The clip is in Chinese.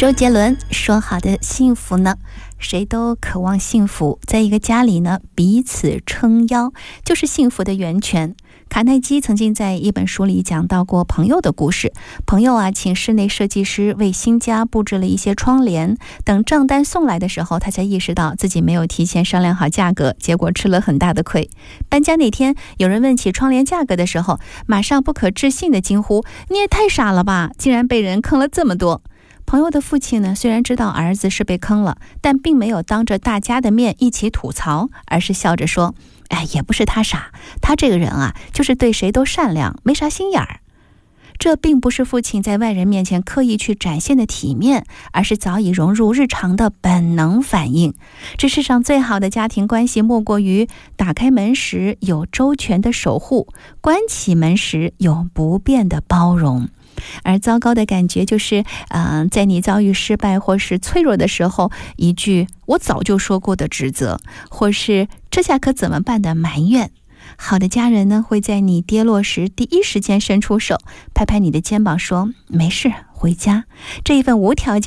周杰伦说好的幸福呢？谁都渴望幸福，在一个家里呢，彼此撑腰就是幸福的源泉。卡耐基曾经在一本书里讲到过朋友的故事。朋友啊，请室内设计师为新家布置了一些窗帘，等账单送来的时候，他才意识到自己没有提前商量好价格，结果吃了很大的亏。搬家那天，有人问起窗帘价格的时候，马上不可置信地惊呼：你也太傻了吧，竟然被人坑了这么多。朋友的父亲呢，虽然知道儿子是被坑了，但并没有当着大家的面一起吐槽，而是笑着说：哎，也不是他傻，他这个人啊，就是对谁都善良，没啥心眼儿。这并不是父亲在外人面前刻意去展现的体面，而是早已融入日常的本能反应。这世上最好的家庭关系，莫过于打开门时有周全的守护，关起门时有不变的包容。而糟糕的感觉就是，在你遭遇失败或是脆弱的时候，一句我早就说过的指责，或是这下可怎么办的埋怨。好的家人呢，会在你跌落时第一时间伸出手，拍拍你的肩膀说：没事，回家。这一份无条件